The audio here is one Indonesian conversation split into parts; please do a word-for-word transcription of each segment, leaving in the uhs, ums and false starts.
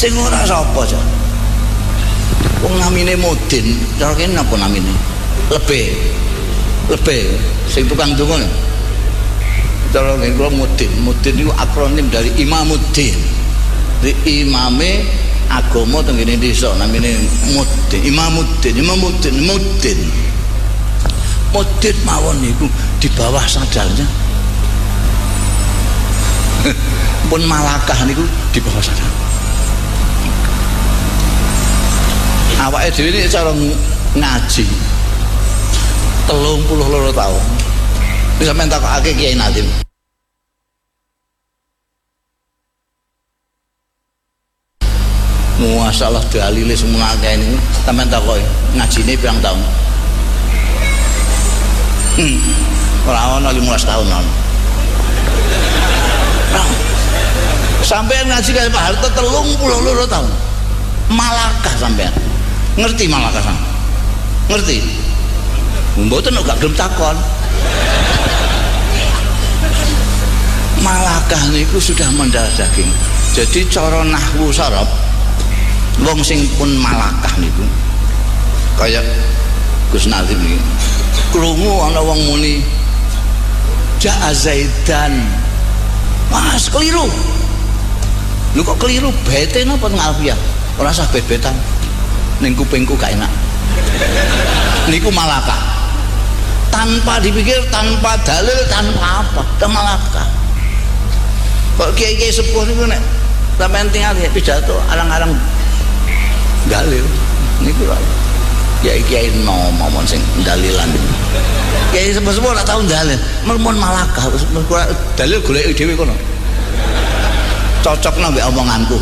Sing ora sapa aja. Wong namine Mudin, cara kene napa namine? Lebih. Lebih sing tukang donga. Cara kene kula Mudin. Mudin itu akronim dari Imamuddin. Di imame agama teng kene desa namine Mudin. Imamuddin, Imamuddin, Mudin. Mudin mawon niku di bawah sadarnya. Pun Malakah niku di bawah sadar. Awake dhewe iki cara ngaji telung puluh loro tahun. Wis sampeyan takokake Kiai Nadim. Masalah dalile semua akeh niku sampeyan takoki ngajine pirang tahun? Hmm. Ora ono lima belas tahun ono. Sampeyan ngaji kaya Pak Harto telung puluh loro tahun. Malakah sampeyan. Ngerti Malakah sampeyan? Ngerti? Mboten gak gelem takon. Malakah niku sudah mendarah daging. Jadi cara nahwu sarab wong sing pun Malakah niku kaya Gus Nazim niki. Krungu ana wong muni Ja'a Zaidan. Mas keliru. Lu kok keliru? Bete napa teng Alfiah? Ora usah bet-betan. Ning kupingku gak enak. Niku Malakah. Tanpa dipikir, tanpa dalil, tanpa apa, ke Malakah. Kok kiai-kiai sepuh niku nek sampeyan tinggal ya pidato arang-arang dalil niku lho. Kiai-kiai nom momon sing dalilan. Kiai sepuh-sepuh ora tau dalil, mun Malakah dalil goleki dhewe kono. Cocokna mbek omonganku.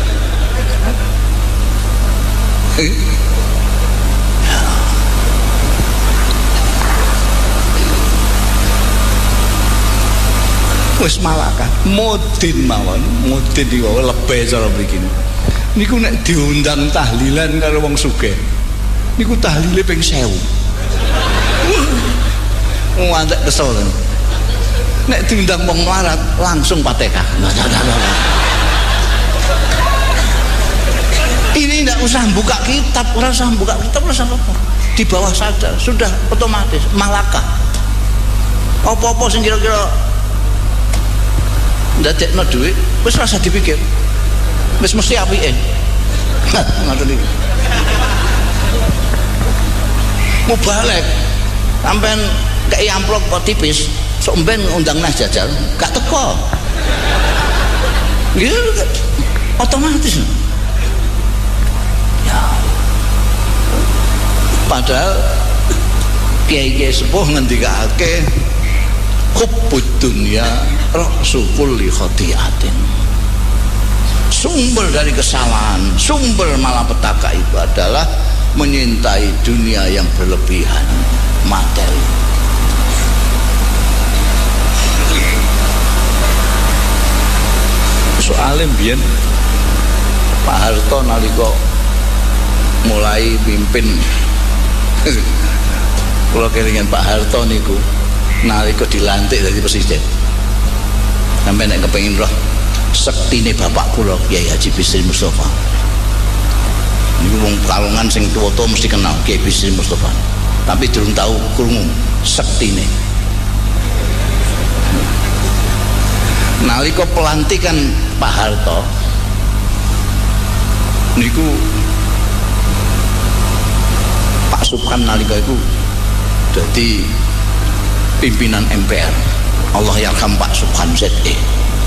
Wis Malakah, Mudin mawon, Mudin iki lebih cara begini. Niku nek diundang tahlilan karo wong sugih. Niku tahlile ping sewu. Ngantek kesel. Nek diundang wong melarat langsung Fatihah. Ini tidak usah buka kitab, ora usah buka kitab, ora usah apa. Di bawah sadar sudah otomatis Malakah. Apa-apa sing kira-kira ndadekno dhuwit wis ora usah dipikir. Wis mesti apike. Ngoten iki. Mubalek sampean kei amplop kok tipis, sok mben undang nah jajal, gak teko. Gitu otomatis. Ya. Padahal kiai-kiai sepuh ngendikake hubbud dunya ra'su kulli khati'atin. Sumber dari kesalahan, sumber malapetaka itu adalah menyintai dunia yang berlebihan, materi. Soalnya mbiyen Pak Harto nalika mulai pimpin kula kelingan Pak Harto niku nalika dilantik dadi presiden. Sampai nek kepengin roh sektine bapak kula Kiai Haji Bisri Mustofa. Niku wong Kalongan sing tuwa-tuwa mesti kenal Kiai Bisri Mustofa. Tapi durung tahu krungu sektine. Nalika pelantikan Pak Harto niku Pak Subhan nalika iku dadi pimpinan M P R. Allah yarham Pak Subhan Z E.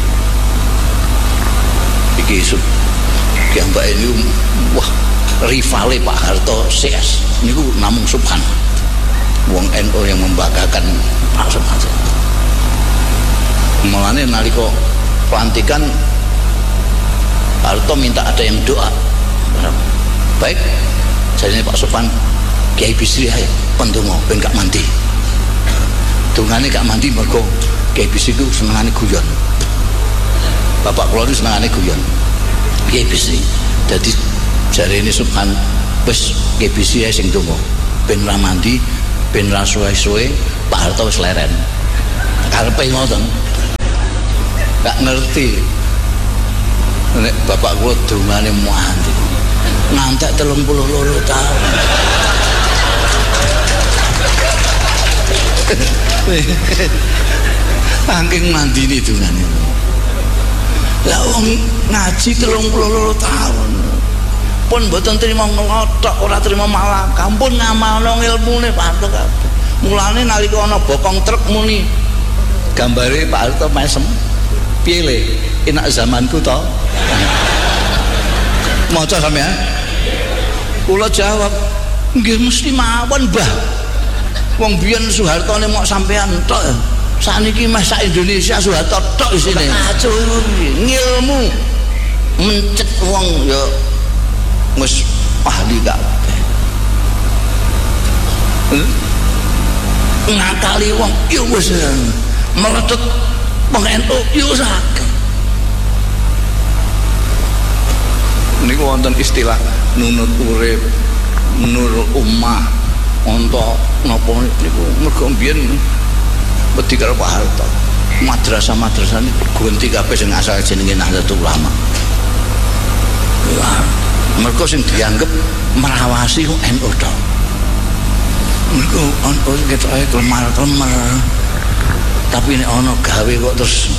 Iki sub ki ambake niku wah rivale Pak Harto C S niku namung Subhan. Wong N U yang membanggakan Pak Subhan. Mulane nalika pelantikan Pak Harto minta ada yang doa. Baik, jadinya Pak Subhan Kiai Bisri ae pendonga ben gak mandi. Dungane gak mandi mergo Kiai Bisri itu senengane guyon. Bapak kula itu senengane guyon. Kiai Bisri. Dadi jarene Subhan wis Kiai Bisri ae sing donga. Ben ra mandi, ben ra suwe-suwe Pak Harto wis leren. Karepe ngoten. Gak ngerti. nek bapak kula dongane mandi ngantek telung puluh loro tahun. Angking mandini dongane. Lah wong ngaji telung puluh loro tahun. Pun mboten trima nglothok, ora trima malakah, pun ngamalno ilmune patok kabeh. Mulane nalika ana bokong truk muni gambare Pak Harto mesem. Piye le? Enak zamanku to. Maca sampean. Kula jawab, nggih mesti mawon, Mbah. Wong biyen Soehartone mok sampean tok. Saniki mah sak Indonesia Soeharto tok isine. Aduh, ngilmu mencet wong ya wis ahli kabeh. Hmm? Ngakali wong ya wis meletet wong N U ya sakit. Niku wonten istilah nunut urip, nur ummah, onto napa niku mergo mbiyen wedi karo Pak Harto. Madrasah-madrasah niku ganti kabeh sing asal jenenge Nahdlatul Ulama. Ya, mergo sing dianggep merawasi kok N U tok. Mergo ono ketoke klemar-klemar. Tapi nek ana gawe kok terus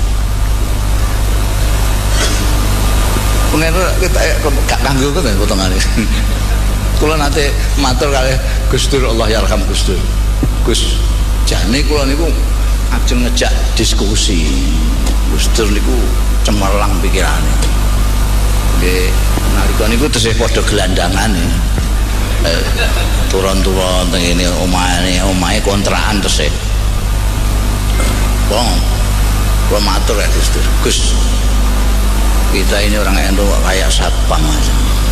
pengen kita gak kanggo kok potongane. Kula nate matur kalih Gus Dur, Allah yarham Gus Dur. Gus jane kula niku ajeng ngejak diskusi. Gus Dur niku cemerlang pikirane. Nggih, nalika niku tesih padha gelandangane. Eh, turun-turun teng ngene omahe, omahe kontrakan tesih. Bong, gua matur ya Gus Dur. Gus, kita ini orang N U kayak satpam aja.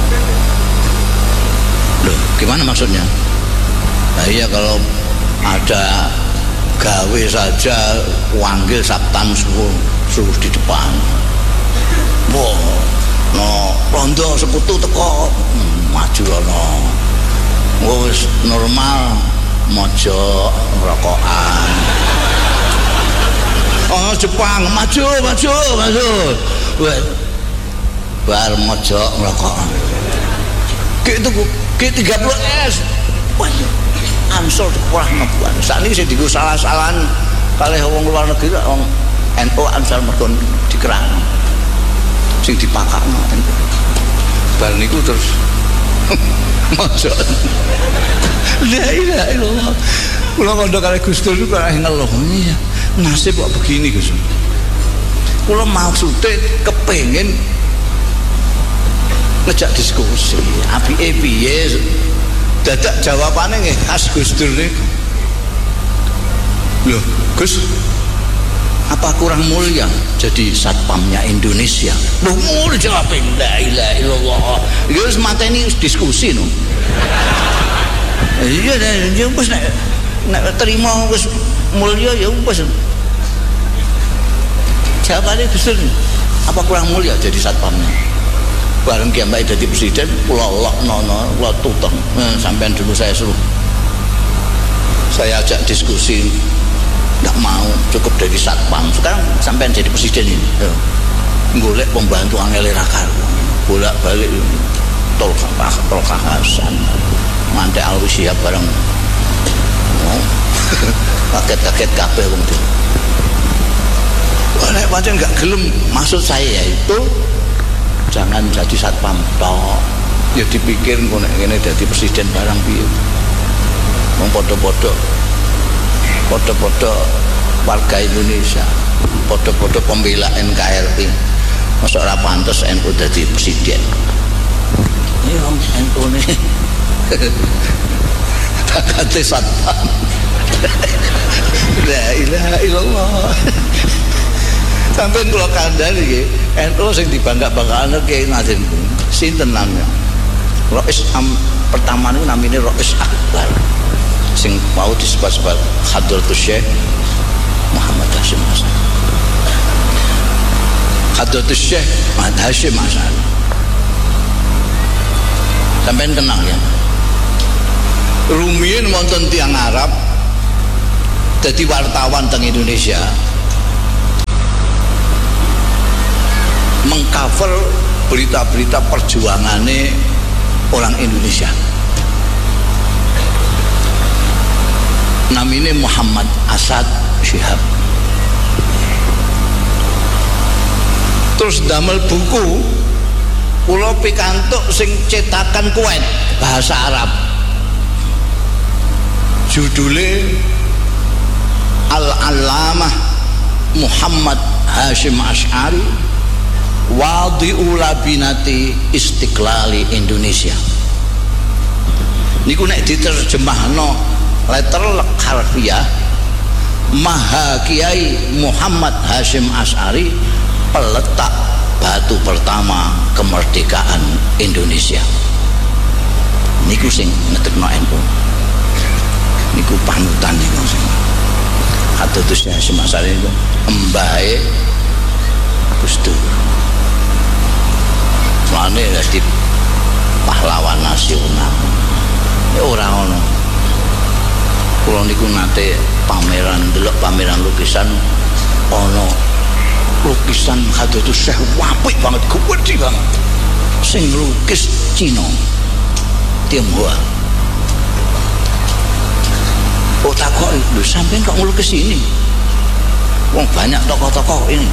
Loh, gimana maksudnya? Nah iya kalau ada gawe saja wanggil satpam suruh, suruh di depan. Boh, no rondo seputu teko hmm, maju lono. Wis normal mojo rokokan. Oh Jepang maju maju maju. Wah, bar mojo rokokan. Ki itu ki tiga puluh S. Wah, ansor sekolah nebuan. Sakniki sing dienggo salah-salahan kalih wong luar negeri wong N U ansor mergo dikerang. Sing dipakakno. Bar niku terus mojo. La ilaha illallah. Kula kandha kalih Gus Dur niku kalih ngeluh. Iya, nasib kok begini Gus. Kula maksude kepengin ngejak diskusi. Apike piye? Dadak jawabane nggih khas Gus Dur niku. Loh, Gus, apa kurang mulia jadi satpamnya Indonesia? Loh, mulia jawabin la ilaha illallah. Iki wis mateni diskusi no. Iya ya wis nek nek terima wis mulia ya wis. Jawabane Gus Dur, apa kurang mulia jadi satpamnya? Bareng Ki Mbak jadi presiden, kula lokno kula tuteng. Nah, sampean dulu saya suruh. Saya ajak diskusi, enggak mau, cukup dari satpam. Sekarang sampean jadi presiden ini. Golek pembantu angel ra karo. Bolak-balik tol Kah tol Hasan. Mantek Alwi siap bareng. Oh. Kaget-kaget kabeh wong itu. Wah, nek pancen enggak gelem, maksud saya itu jangan jadi satpam tok. Ya dipikir kok nek ngene dadi presiden barang piye. Wong padha-padha padha-padha warga Indonesia, padha-padha pembela N K R I. Masa ora pantes N U dadi presiden. Ini wong N U ne. Takate satpam. La ilaha illallah. Sampeyan kula kandhani iki N U sing dibangga-banggakno Kiai Nazim sinten namanya? Rais Am pertama niku namine Rais Akbar. Sing mau disebut-sebut Hadratus Syekh Muhammad Hasyim Hasan. Hadratus Syekh Muhammad Hasyim Hasan. Sampeyan kenal ya? Rumiyin wonten tiyang Arab dadi wartawan teng Indonesia. mengcover berita-berita perjuangannya orang Indonesia. Namanya Muhammad Asad Syihab. Terus damel buku kula pikantuk sing cetakan Kuwait bahasa Arab. Judulnya Al-Allamah Muhammad Hashim Asy'ari Wadi'u Labinati Istiqlali Indonesia. Niku nek diterjemahno letter harfiah Maha Kiai Muhammad Hashim Asy'ari, peletak batu pertama kemerdekaan Indonesia. Niku sing ngetekno N U. Niku panutan niku sing Hadratus Hashim Asy'ari niku embahe Gus Dur. Mane dadi pahlawan nasional. Ya ora ngono. Kula niku nate pameran, delok pameran lukisan ana lukisan Hadratus Syekh apik banget, gede banget. Sing lukis Cina. Tionghoa. Oh takok, lho sampean kok ngelukis ini? Wong banyak tokoh-tokoh ini.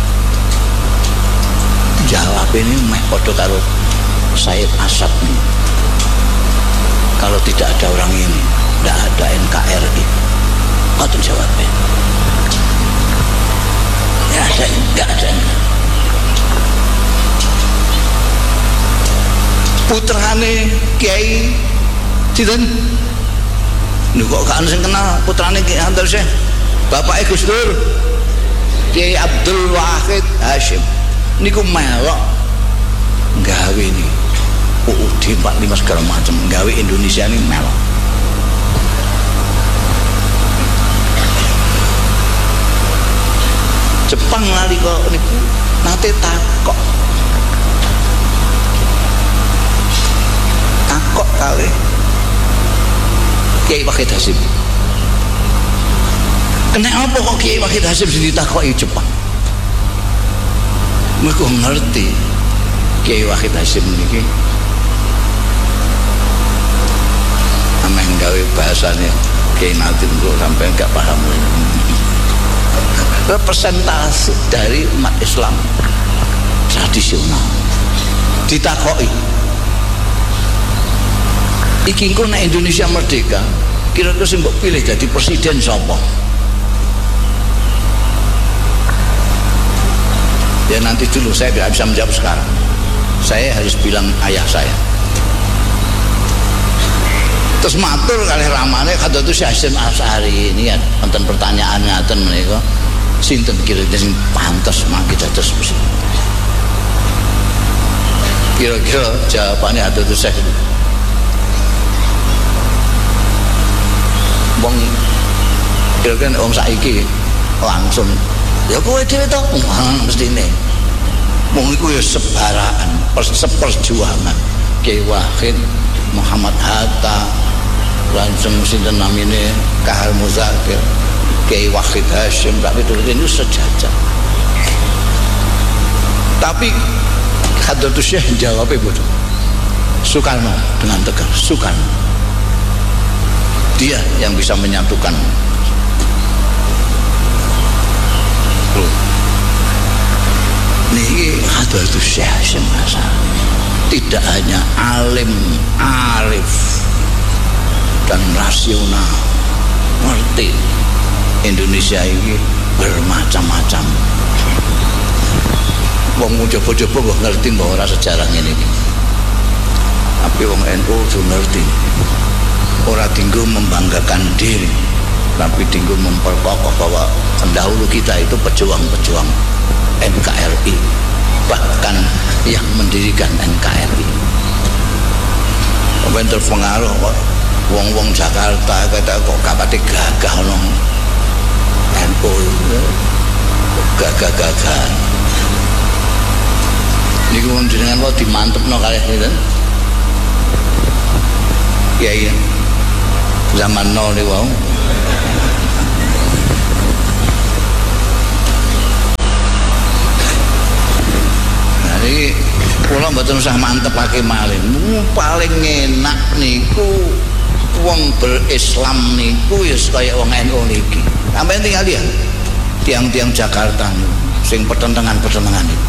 Jawab ini meh padha karo Said Asad nih. Kalau tidak ada orang ini, tidak ada N K R I. Ngoten jawabnya. Ya ada, enggak ada. Putrane Kiai Sinten? Lho kok gak ana sing kenal putrane Kiai Hadratus Syekh. Bapake Gus Dur. Kiai Abdul Wahid Hashim. Niku melok gawe ini U U D empat puluh lima segala macam, gawe Indonesia ini melok. Jepang lali kok niku nate takok takok kali Kiai Wahid Hashim. Kenapa kok Kiai Wahid Hashim sing ditakoki Jepang? Mereka ngerti Kiai Wahid Hashim niki ameng gawe bahasanya Kiai Nadim kok sampai enggak paham. Representasi dari umat Islam tradisional ditakoki, iki engko nek Indonesia merdeka kira-kira sing mbok pilih jadi presiden sapa? Ya nanti dulu, saya tidak bisa menjawab sekarang. Saya harus bilang ayah saya. Terus matur kalih ramane Hadratus Hashim Asy'ari ini ya, wonten pertanyaan ngaten menika, sinten kira-kira sing pantes mangke dados presiden? Kira-kira jawabannya Hadratus Syekh. Wong kira-kira wong saiki langsung ya kowe dhewe to mestine mung iku ya sebaraan seperjuangan Kiai Wahid Muhammad Hatta langsung sinten namine Kahar Muzakir Kiai Wahid Hashim tapi itu sejajar. Tapi Hadratus Syekh jawabnya bodoh. Soekarno dengan tegas, Soekarno dia yang bisa menyatukan. Niki Hadratus Syekh Hashim Asy'ari tidak hanya alim, arif dan rasional, ngerti Indonesia ini bermacam-macam. Wong coba-coba kok ngerti bahwa ora sejarah ini. Tapi wong N U juga ngerti. Ora tinggal membanggakan diri, tapi tinggal memperkokoh bahwa pendahulu kita itu pejuang-pejuang N K R I, bahkan yang mendirikan N K R I. Apa yang terpengaruh kok wong-wong Jakarta kata kok kapate gagah nong N U gagah-gagah. Niku wong jenengan kok dimantepno kalih sinten? Kiai zaman nol niku wau. Iki kula mboten usah mantepake malih. Paling enak niku wong berislam niku ya kaya wong N U niki. Sampeyan tinggal ya. Tiang-tiang Jakarta sing pertentangan-pertentangan niku.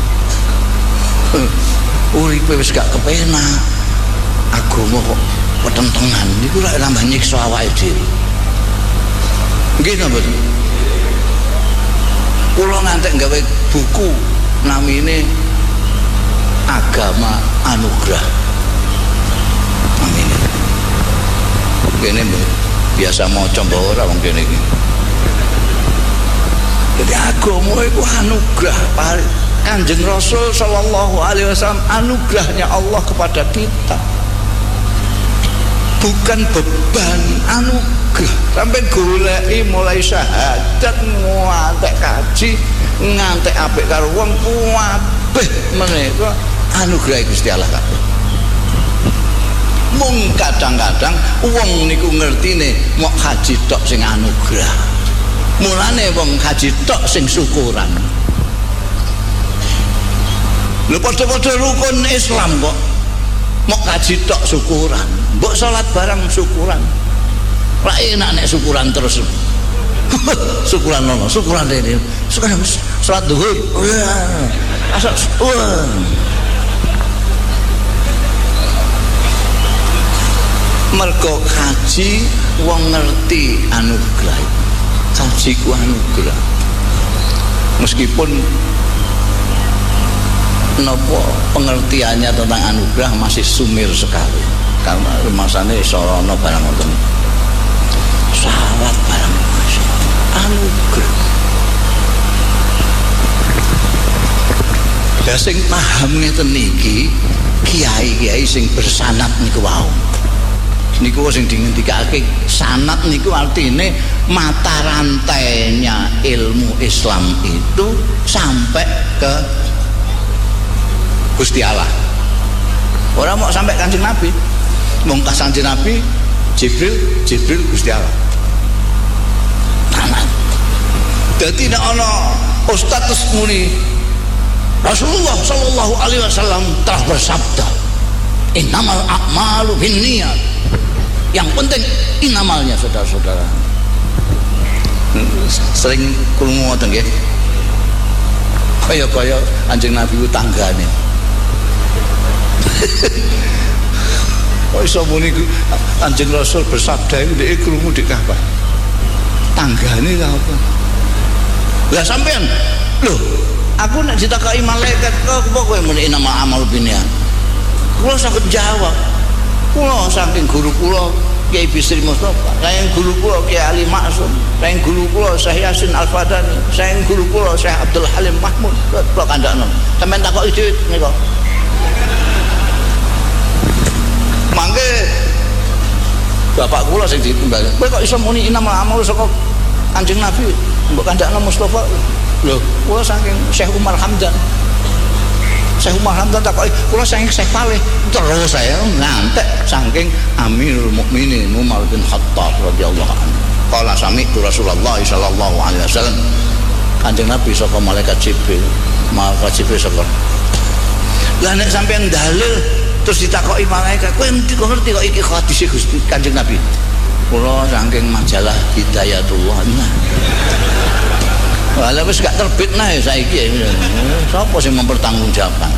Uripe wis gak kepenak. Agama kok pertentangan niku lak nambah nyiksa awake dhewe. Nggih napa? Kula ngantek gawe buku namine Agama Anugerah. Amin. Kene biasa maca mbok ora wong kene iki. Jadi agama itu anugerah. Kanjeng Rasul sallallahu alaihi wasallam anugerahnya Allah kepada kita. Bukan beban, anugerah. Sampai goleki mulai syahadat ngantek kaji ngantek apik karo wong kabeh menika anugerah Gusti Allah kabeh. Mung kadang-kadang wong niku ngertine mok haji tok sing anugerah. Mulane wong haji tok sing syukuran. Lho padha-padha rukun Islam kok mok haji tok syukuran. Mbok salat barang syukuran. Lah enak nek syukuran terus. Syukuran nono, syukuran dene. Syukuran salat zuhur. Asal wah. Mergo kaji wong ngerti anugerah. Kaji ku anugerah. Meskipun napa pengertiannya tentang anugerah masih sumir sekali. Karena masane sorono barang ngoten. Salat barang anugerah. Ya sing paham ngeten niki kiai-kiai sing bersanad niku wau. Niku sing dingendikake sanad niku artine mata rantainya ilmu Islam itu sampai ke Gusti Allah. Ora mau sampai Kanjeng Nabi. Wong Kanjeng Nabi Jibril, Jibril Gusti Allah. Sanad. Dadi nek ana ustaz terus muni Rasulullah sallallahu alaihi wasallam telah bersabda, "Innamal a'malu binniyat." Yang penting inamalnya, saudara-saudara. Sering krungu ngoten nggih. Kaya-kaya Kanjeng Nabi ku tanggane. Kok iso muni Kanjeng Rasul bersabda iku dhek krungu dik Ka'bah. Tanggane lha apa? Lah sampean, lho, aku nek ditakoki malaikat kok apa kowe muni inamal a'malu binniyat. Kula saged jawab. Kula saking guru kula Kiai Bisri Mustafa, saking guru kula Kiai Ali Maksum, saking guru kula Syekh Yasin Al-Fadani, saking guru kula Syekh Abdul Halim Mahmud. Kula kandhakno. Sampeyan takoki dhewe nika. Mangke bapak kula sing ditimbal. Kowe kok iso muni inamal amal saka Kanjeng Nabi? Mbok kandhakno Mustafa. Lho, kula saking Syekh Umar Hamdan. Syekh Umar Hamdan takoki, kula saking Syekh Palih. Terus saya ngantek saking Amirul Mukminin Umar bin Khattab radhiyallahu anhu. Qala sami'tu Rasulullah sallallahu alaihi wasallam. Kanjeng Nabi saka malaikat Jibril, malaikat Jibril saka. Lah nek sampean dalil terus ditakoki malaikat, kowe ngerti kok ngerti kok iki hadis Gusti Kanjeng Nabi. Kula saking majalah Hidayatullah. Lah wis gak terbit nah saiki. Sapa sing mempertanggungjawabkan?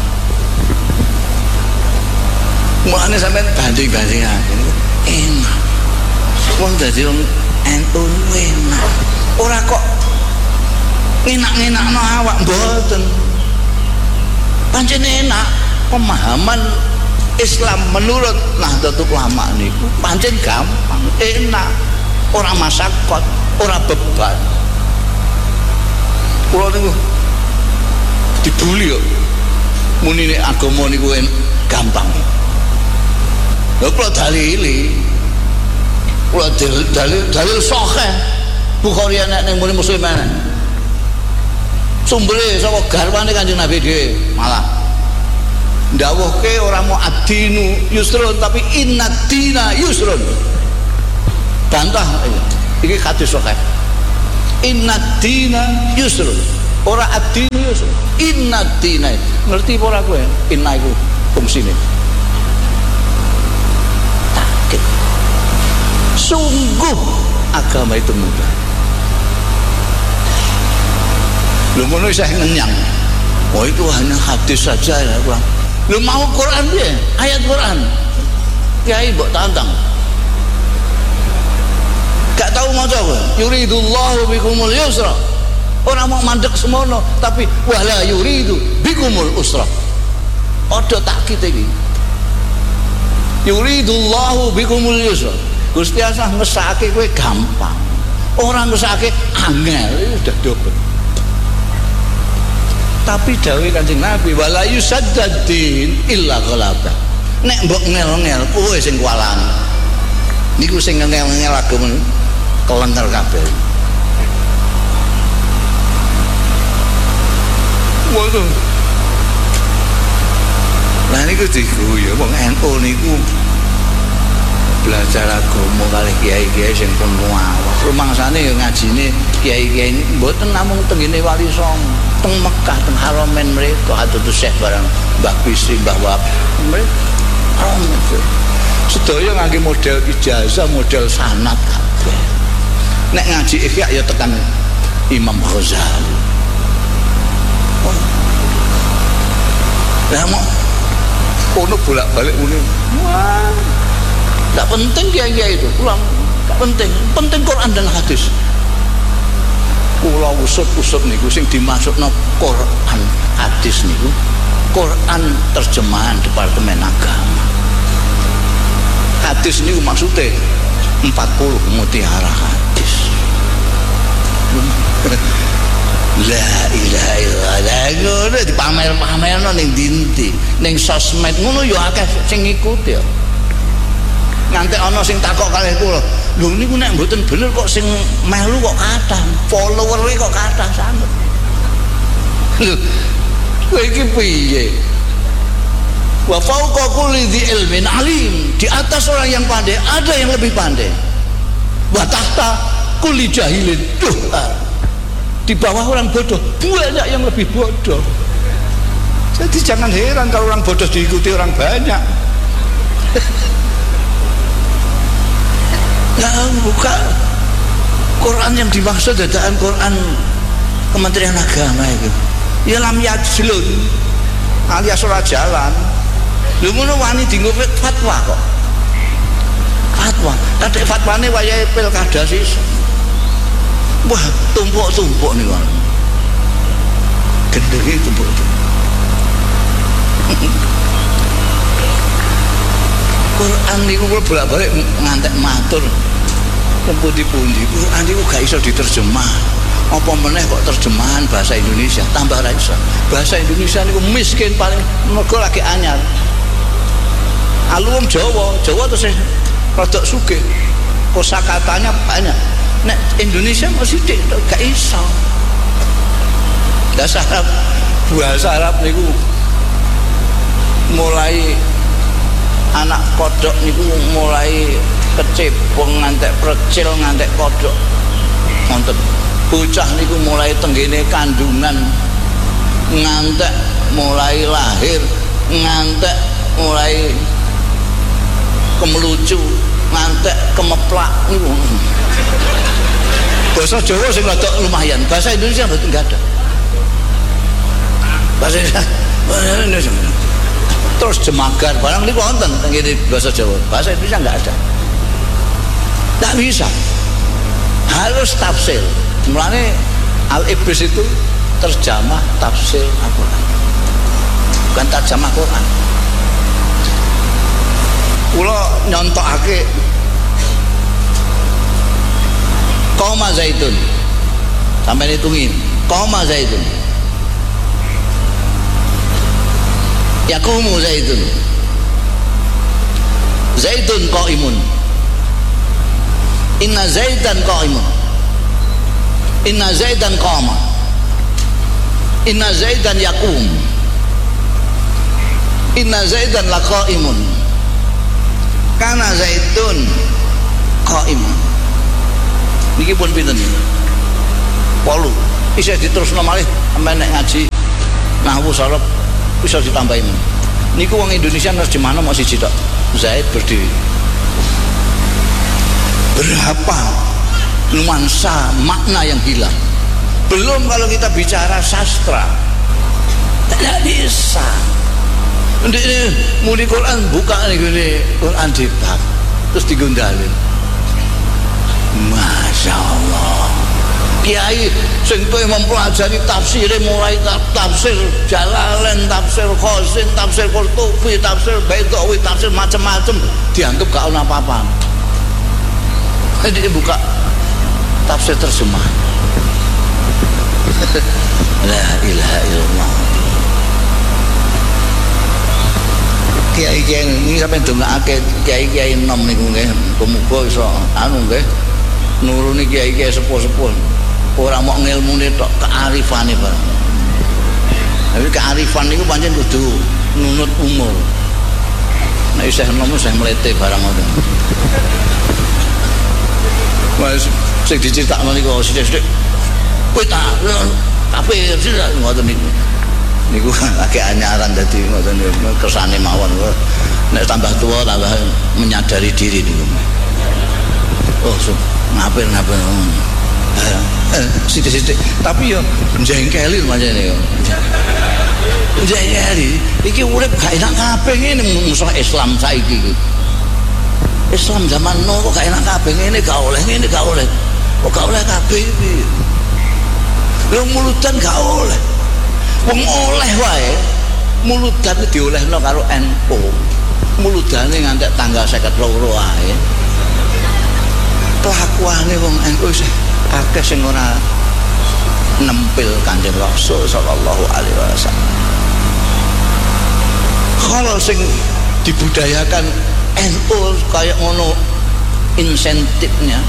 Mulane sampean banding-bandingake. Enak. Wong dadi wong N U enak. Ora kok enak-enakno awak mboten. Pancen enak pemahaman Islam menurut Nahdlatul Ulama niku pancen gampang, enak. Ora masyarakat, ora beban. Kula niku dibuli kok. Muni nek agama niku gampang. Lha kula dalili. Kula dalil dalil sahih. Bukhari nek ning muni muslim ana. Sumbere saka garwane Kanjeng Nabi dhewe malah ndawuhke ora mau ad-dinu yusrun tapi innad-dina yusrun. Bantah iki hadis sahih. Innad-dina yusrun. ora ad-dinu yusra. Inna ad-dina. Ngerti apa ora kowe? Inna iku fungsine. Takik. Sungguh agama itu mudah. Lu ngono saya ngenyang. Oh itu hanya hadis saja ya kurang. Lu mau Quran dia, ayat Quran. Kiai mbok tantang. Gak tahu maca apa? Yuridullahu bikumul yusra. Orang mau mandek semono tapi wala yuridu bikumul usra. Odo takkit iki. Yuridullahu bikumul yusra. Gusti Allah ngesake kowe gampang. Orang ngesake angel udah dobel. Tapi dawuh Kanjeng Nabi wala yusaddadin illa ghalaba. Nek mbok ngel-ngel kowe sing kualan. Niku sing ngel-ngel agama kelentar kabeh. Waduh. Lah niku diguyu wong N U niku belajar agama kali kiai-kiai sing pun muawas. Rumangsane ya ngajine kiai-kiai ini mboten namung tengene Wali Songo, teng Mekah, teng Haramain mriku atutus Syekh barang Mbah Bisri, Mbah Wahab mriku. Sedaya ngangge model ijazah, model sanad kabeh. Nek ngaji Ihya ya tekan Imam Ghazali. Oh. Lah mau ono bolak-balik ngene. Wah. Enggak penting kiai-kiai itu, pulang enggak penting. Penting Quran dan hadis. Kula usut-usut niku sing dimasukno Quran hadis niku Quran terjemahan Departemen Agama. Hadis niku maksudnya empat puluh mutiara hadis. La ilaha illallah. Ngono dipamer-pamerno ning ndi-ndi, ning sosmed ngono ya akeh sing ngikuti ya. Nganti ana sing takok kalih kula, lho niku nek mboten bener kok sing melu kok kathah, follower-e kok kathah sanget. Lho, kowe iki piye? Wa fauqa kulli dzi ilmin alim. Di atas orang yang pandai ada yang lebih pandai. Wa tahta kulli jahilin duha. Di bawah orang bodoh banyak yang lebih bodoh. Jadi jangan heran kalau orang bodoh diikuti orang banyak. Nah, buka Quran yang dimaksud adalah Quran Kementerian Agama itu. Ya lam yajlun alias ora jalan. Lho ngono wani dienggo fatwa kok. Fatwa. Kadek fatwane wayahe pilkada sih. Wah, tumpuk-tumpuk niku. Gendenge tumpuk-tumpuk. Quran niku kula bolak-balik ngantek matur. Pundi-pundi Quran niku gak iso diterjemah. Apa meneh kok terjemahan bahasa Indonesia tambah ra iso. Bahasa Indonesia niku miskin paling mergo lagi anyar. Aluwung Jawa, Jawa terus rodok sugih. Kosakatanya banyak. Nek Indonesia masih sithik gak iso. Bahasa Arab, bahasa Arab niku mulai anak kodok niku mulai kecepong ngantek precil ngantek kodok ngonten bocah niku mulai tenggene kandungan ngantek mulai lahir ngantek mulai kemelucu ngantek kemeplak niku bahasa Jawa sing rada lumayan bahasa Indonesia mboten enggak ada bahasa Indonesia terus jemagar barang niku wonten tenggene bahasa Jawa bahasa Indonesia enggak ada. Tidak bisa, harus tafsir. Mulanya Al-Ibris itu terjemah tafsir Al-Quran, bukan terjemah Quran. Kula nyontokake koma zaitun, sampai hitungin koma zaitun, yakumu zaitun, zaitun qaimun. Inna zaidan qa'imun. Inna zaidan qama. Inna zaidan yaqum. Inna zaidan laqa'imun. Kana zaitun qa'imun. Niki pun pinten? Wolu. isih diterusno malih sampe nek ngaji nahwu saraf bisa ditambahin. Niku wong Indonesia nerjemahno mok siji tok. Zaid berdiri. Berapa nuansa makna yang hilang. Belum kalau kita bicara sastra. Tidak bisa. Ini muni Quran buka nih Quran dibab terus digundalin. Masya Allah. Kiai sing tuh mempelajari tafsir mulai tafsir Jalalain, tafsir Qasim, tafsir Qurtubi, tafsir Baidawi, tafsir macam-macam dianggap gak ada apa-apa. Jadi buka tafsir terjemah. La ilaha illallah. Kiai-kiai ini sampai ndongakake kiai-kiai enom niku nggih, muga iso anu nggih nuruni kiai-kiai sepuh-sepuh. Ora mok ngilmune tok, kearifane bareng. Tapi kearifan niku pancen kudu nunut umur. Nek isih enom isih mlete barang ngoten. Wes sing diceritakno niku sithik-sithik. Kowe tak tapi ngoten niku. Niku agak anyaran dadi ngoten kersane mawon. Nek tambah tua tambah menyadari diri niku. Oh, so, ngapir-ngapir. Eh, sithik-sithik. Tapi yo jengkelin manjane yo. Jengkeli. Iki urip gak enak kabeh ngene musuh Islam saiki iki. Islam zaman no kok gak enak kabeh ngene gak oleh ngene gak oleh. Kok gak oleh kabeh iki. Lho mulutan gak oleh. Wong oleh wae muludan diolehno karo N U. Muludane ngantek tanggal seket loro wae. Kelakuane wong N U sih akeh sing ora nempil Kanjeng Rasul sallallahu alaihi wasallam. Kalau sing dibudayakan N U kayak ngono insentifnya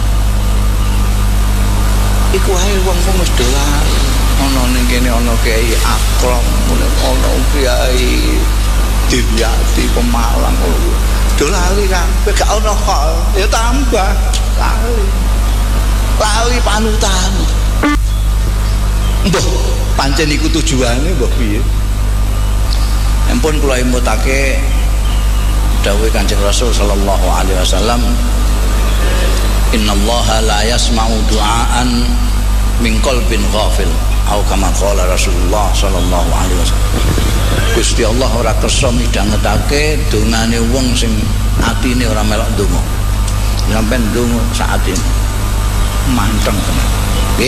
iku wae wong-wong wis dolan. Ono ning kene ono Kiai Akram, ono Kiai Diwyati Pemalang. Dolali kabeh gak ono hal, ya tambah lali. Lali panutan. Mbah, pancen iku tujuane mbah piye? Ampun kula imutake dawuh Kanjeng Rasul sallallahu alaihi wasallam, innallaha la yasma'u du'aan min qalbin ghafil. Au kama qala Rasulullah sallallahu alaihi wasallam. Gusti Allah ora kersa midhangetake dongane wong sing atine ora melok ndonga. Sampeyan ndonga saat ini manteng tenan.